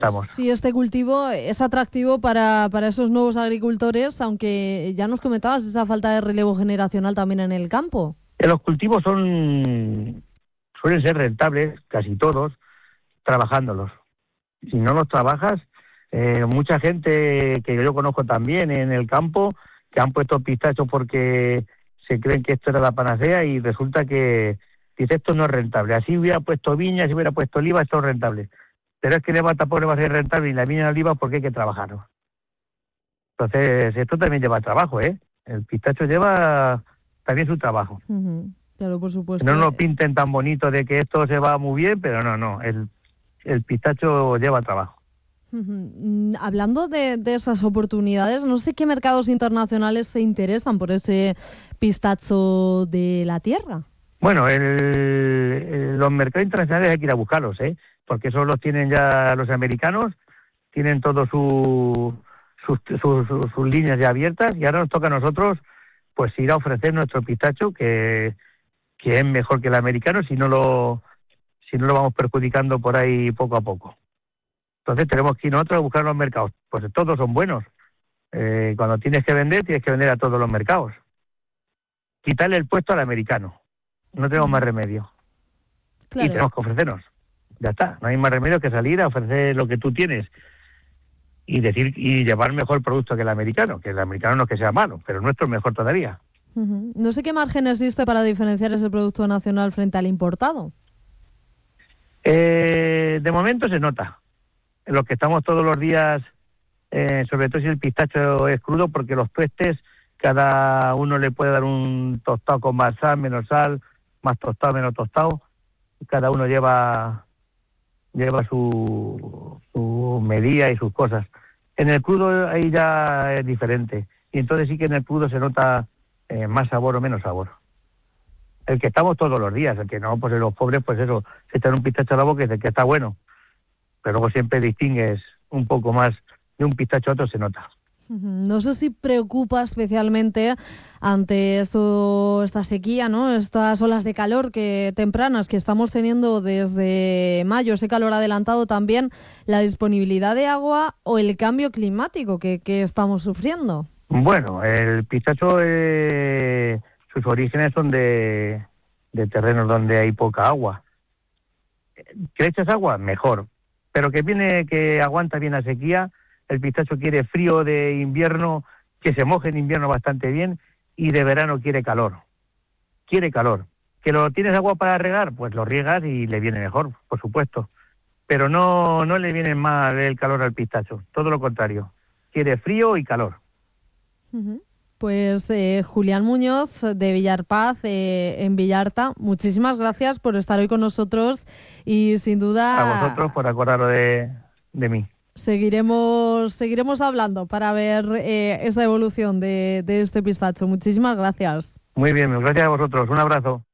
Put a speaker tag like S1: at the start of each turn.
S1: estamos.
S2: Sí, este cultivo es atractivo para esos nuevos agricultores, aunque ya nos comentabas esa falta de relevo generacional también en el campo.
S1: Los cultivos suelen ser rentables, casi todos, trabajándolos. Si no los trabajas, mucha gente que yo conozco también en el campo, que han puesto pistachos porque se creen que esto era la panacea y resulta que dice esto no es rentable. Así hubiera puesto viña, si hubiera puesto oliva, esto es rentable. Pero es que leva tampoco va a ser rentable y la viña y la oliva porque hay que trabajarlo. Entonces, esto también lleva trabajo, ¿eh? El pistacho lleva también su trabajo.
S2: Claro, por supuesto.
S1: No lo pinten tan bonito de que esto se va muy bien, pero no. El pistacho lleva trabajo.
S2: Hablando de esas oportunidades, no sé qué mercados internacionales se interesan por ese pistacho de la tierra.
S1: Bueno, los mercados internacionales hay que ir a buscarlos, ¿eh? Porque esos los tienen ya los americanos, tienen todos sus líneas ya abiertas y ahora nos toca a nosotros pues ir a ofrecer nuestro pistacho que es mejor que el americano si no lo vamos perjudicando por ahí poco a poco. Entonces tenemos que ir nosotros a buscar los mercados. Pues todos son buenos. Cuando tienes que vender a todos los mercados. Quitarle el puesto al americano. No tenemos más remedio. Claro. Y tenemos que ofrecernos. Ya está. No hay más remedio que salir a ofrecer lo que tú tienes y llevar mejor producto que el americano. Que el americano no es que sea malo, pero el nuestro es mejor todavía.
S2: No sé qué margen existe para diferenciar ese producto nacional frente al importado.
S1: De momento se nota. En los que estamos todos los días, sobre todo si el pistacho es crudo, porque los tuestes, cada uno le puede dar un tostado con más sal, menos sal, más tostado, menos tostado. Cada uno lleva su medida y sus cosas. En el crudo ahí ya es diferente. Y entonces sí que en el crudo se nota más sabor o menos sabor. El que estamos todos los días, el que no, pues los pobres, pues eso, se echan un pistacho a la boca y dicen que está bueno. Pero luego siempre distingues un poco más de un pistacho a otro, se nota.
S2: No sé si preocupa especialmente ante esta sequía, ¿no? Estas olas de calor tempranas que estamos teniendo desde mayo, ese calor adelantado también, la disponibilidad de agua o el cambio climático que estamos sufriendo.
S1: Bueno, el pistacho, sus orígenes son de terrenos donde hay poca agua. ¿Que le echas agua? Mejor. Pero que aguanta bien la sequía. El pistacho quiere frío de invierno, que se moje en invierno bastante bien, y de verano quiere calor. Quiere calor. ¿Que lo tienes agua para regar? Pues lo riegas y le viene mejor, por supuesto. Pero no le viene mal el calor al pistacho, todo lo contrario. Quiere frío y calor.
S2: Pues Julián Muñoz, de Villarpaz, en Villarta, muchísimas gracias por estar hoy con nosotros y sin duda...
S1: A vosotros por acordaros de mí.
S2: Seguiremos hablando para ver esa evolución de este pistacho. Muchísimas gracias.
S1: Muy bien, gracias a vosotros. Un abrazo.